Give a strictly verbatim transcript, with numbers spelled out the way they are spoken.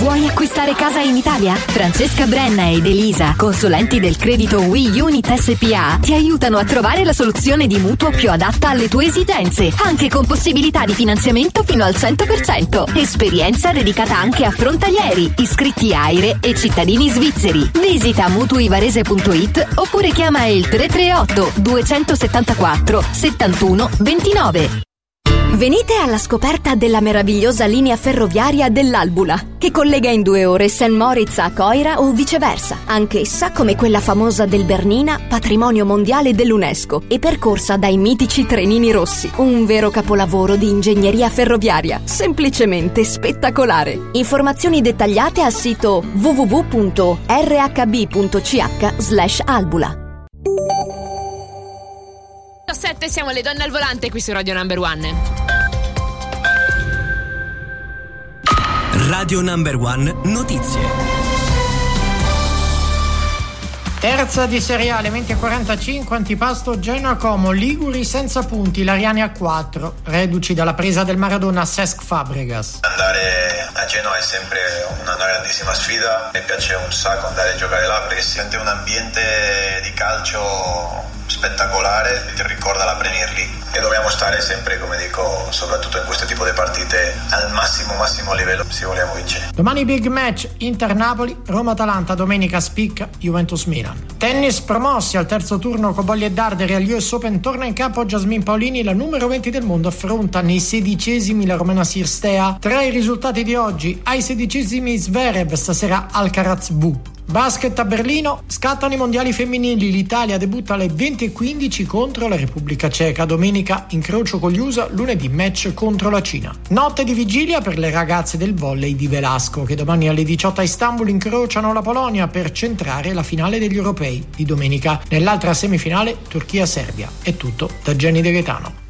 Vuoi acquistare casa in Italia? Francesca Brenna ed Elisa, consulenti del credito We Unit S P A, ti aiutano a trovare la soluzione di mutuo più adatta alle tue esigenze, anche con possibilità di finanziamento fino al cento per cento. Esperienza dedicata anche a frontalieri, iscritti AIRE e cittadini svizzeri. Visita mutuivarese punto it oppure chiama il tre tre otto due sette quattro settantuno ventinove. Venite alla scoperta della meravigliosa linea ferroviaria dell'Albula, che collega in due ore Saint Moritz a Coira o viceversa, anch'essa come quella famosa del Bernina, patrimonio mondiale dell'UNESCO, e percorsa dai mitici trenini rossi. Un vero capolavoro di ingegneria ferroviaria, semplicemente spettacolare. Informazioni dettagliate al sito w w w punto r h b punto c h slash albula. sette siamo le donne al volante qui su Radio Number One. Radio Number One Notizie. Terza di Serie A, alle venti e quarantacinque, antipasto Genoa Como, Liguri senza punti, Lariani a quattro, reduci dalla presa del Maradona a Cesc Fabregas. Andare a Genoa è sempre una, una grandissima sfida, mi piace un sacco andare a giocare là perché si sente un ambiente di calcio spettacolare, ti ricorda la Premier League e dobbiamo stare sempre, come dico, soprattutto in questo tipo di partite, al massimo massimo livello se vogliamo vincere. Domani big match Inter-Napoli, Roma-Atalanta, domenica spicca Juventus-Milan. Tennis, promossi al terzo turno Cobolli e Darderi agli U S Open, torna in campo Jasmine Paolini, la numero venti del mondo affronta nei sedicesimi la romena Cirstea. Tra i risultati di oggi, ai sedicesimi Zverev, stasera Alcaraz Bu. Basket a Berlino, scattano i mondiali femminili, l'Italia debutta alle venti e quindici contro la Repubblica Ceca, domenica incrocio con gli U S A, lunedì match contro la Cina. Notte di vigilia per le ragazze del volley di Velasco, che domani alle diciotto a Istanbul incrociano la Polonia per centrare la finale degli europei di domenica. Nell'altra semifinale Turchia-Serbia. È tutto da Jenny De Gaetano.